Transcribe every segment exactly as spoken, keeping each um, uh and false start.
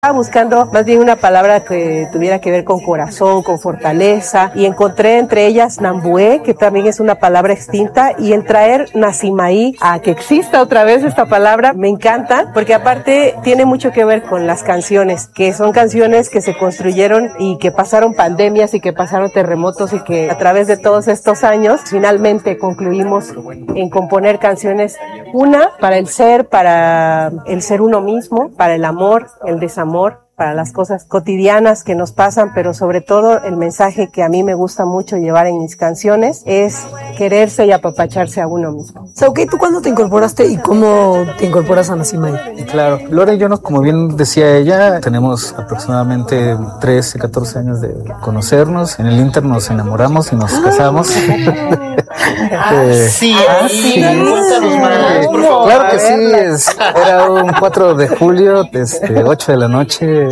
Estaba buscando más bien una palabra que tuviera que ver con corazón, con fortaleza, y encontré entre ellas Nambué, que también es una palabra extinta, y el traer Nasimaí a que exista otra vez esta palabra me encanta, porque aparte tiene mucho que ver con las canciones, que son canciones que se construyeron y que pasaron pandemias y que pasaron terremotos y que a través de todos estos años finalmente concluimos en componer canciones, una para el ser, para el ser uno mismo, para el amor, el desamor, para las cosas cotidianas que nos pasan, pero sobre todo el mensaje que a mí me gusta mucho llevar en mis canciones es quererse y apapacharse a uno mismo. Sauquei, ¿tú cuándo te incorporaste y cómo te incorporas a Nasimaí? Claro, Lore y yo, nos, como bien decía ella, tenemos aproximadamente trece, catorce años de conocernos. En el Inter nos enamoramos y nos casamos. Ah, eh, sí, ah, sí. Cuéntanos más, por favor. Claro que sí, es, era un cuatro de julio, desde ocho de la noche.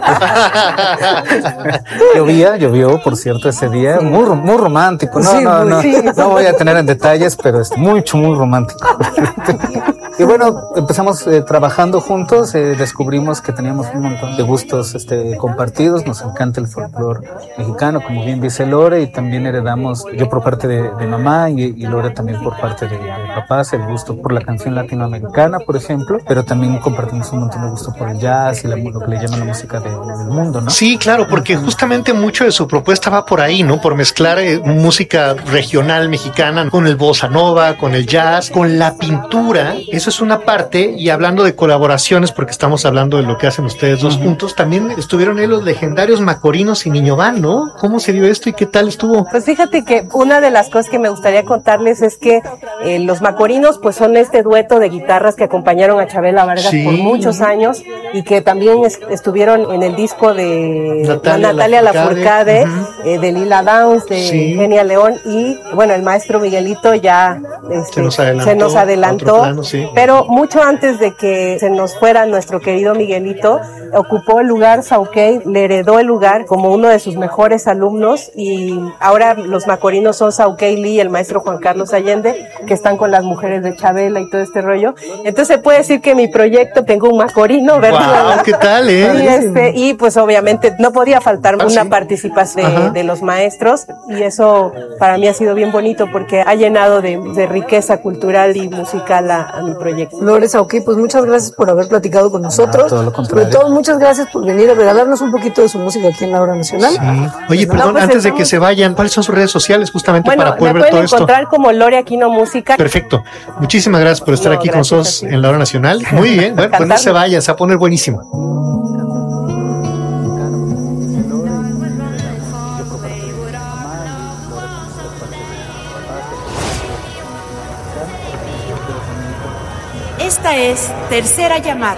Llovía, llovió, por cierto, ese día, muy, muy romántico. No, sí, no, no, sí. no voy a tener en detalles, pero es mucho, muy romántico. Y bueno, empezamos eh, trabajando juntos, eh, descubrimos que teníamos un montón de gustos este, compartidos, nos encanta el folclore mexicano, como bien dice Lore, y también heredamos, yo por parte de, de mamá y, y Lore también por parte de, de papás, el gusto por la canción latinoamericana, por ejemplo, pero también compartimos un montón de gusto por el jazz y la, lo que le llaman la música de, del mundo, ¿no? Sí, claro, porque justamente mucho de su propuesta va por ahí, ¿no? Por mezclar eh, música regional mexicana con el bossa nova, con el jazz, con la pintura. Eso es una parte, y hablando de colaboraciones, porque estamos hablando de lo que hacen ustedes dos uh-huh. juntos, también estuvieron ahí los legendarios Macorinos y Niño Van, ¿no? ¿Cómo se dio esto y qué tal estuvo? Pues fíjate que una de las cosas que me gustaría contarles es que eh, los Macorinos pues son este dueto de guitarras que acompañaron a Chabela Vargas sí. por muchos años y que también es, estuvieron en el disco de Natalia, Natalia Lafourcade, uh-huh. eh, de Lila Downs, de sí. Genia León, y bueno, el maestro Miguelito ya este, se nos adelantó, se nos adelantó plano, sí. pero mucho antes de que se nos fuera nuestro querido Miguelito, ocupó el lugar Sauquei, le heredó el lugar como uno de sus mejores alumnos, y ahora los Macorinos son Sauquei Lee y el maestro Juan Carlos Allende, que están con las mujeres de Chabela y todo este rollo. Entonces se puede decir que mi proyecto tengo un Macorino, ¿verdad? Wow, ¿qué tal, eh? Y, este, y pues obviamente no podía faltar ¿Ah, una sí? participación de, de los maestros, y eso para mí ha sido bien bonito porque ha llenado de, de riqueza cultural y musical a, a mi proyecto. Lore, Sauquei, pues muchas gracias por haber platicado con nosotros. Ah, todo lo contrario. Sobre todo, muchas gracias por venir a regalarnos un poquito de su música aquí en la Hora Nacional. Sí. Oye, perdón, no, pues antes de que se vayan, ¿cuáles son sus redes sociales justamente bueno, para poder ver todo esto? Bueno, me pueden encontrar como Lore Aquino Música. Perfecto. Muchísimas gracias por estar no, aquí con nosotros en la Hora Nacional. Muy bien. Bueno, pues no se vayan, se va a poner buenísimo. Esta es Tercera Llamada.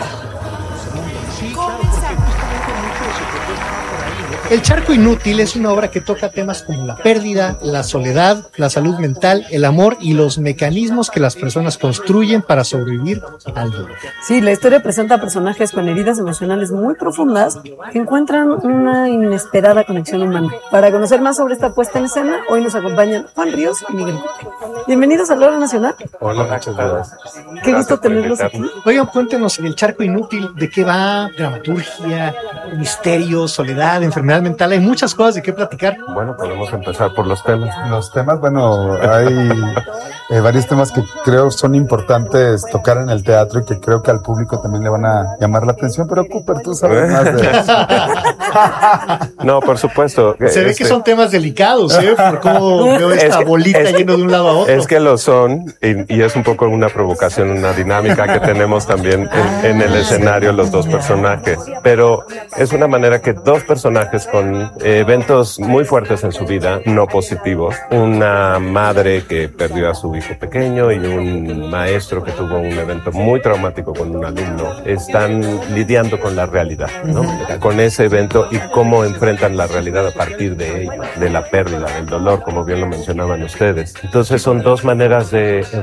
El Charco Inútil es una obra que toca temas como la pérdida, la soledad, la salud mental, el amor y los mecanismos que las personas construyen para sobrevivir al dolor. Sí, la historia presenta personajes con heridas emocionales muy profundas que encuentran una inesperada conexión humana. Para conocer más sobre esta puesta en escena, hoy nos acompañan Juan Ríos y Miguel Cute. Bienvenidos a la Hora Nacional. Hola, muchas gracias. Qué gusto tenerlos aquí. Oigan, cuéntenos El Charco Inútil, ¿de qué va? Dramaturgia, misterio, soledad, enfermedad mental, hay muchas cosas de qué platicar. Bueno, podemos empezar por los temas. Los temas, bueno, hay eh, varios temas que creo son importantes tocar en el teatro y que creo que al público también le van a llamar la atención, pero Cooper, tú sabes más de eso. No, por supuesto. Se ve este... que son temas delicados, ¿eh? Por cómo veo esta es que, bolita es, yendo de un lado a otro. Es que lo son, y, y es un poco una provocación, una dinámica que tenemos también en, en el escenario los dos personajes, pero es una manera que dos personajes con eh, eventos muy fuertes en su vida, no positivos, una madre que perdió a su hijo pequeño y un maestro que tuvo un evento muy traumático con un alumno, están lidiando con la realidad, ¿no? Uh-huh. Con ese evento y cómo enfrentan la realidad a partir de ello, de la pérdida, del dolor, como bien lo mencionaban ustedes. Entonces son dos maneras de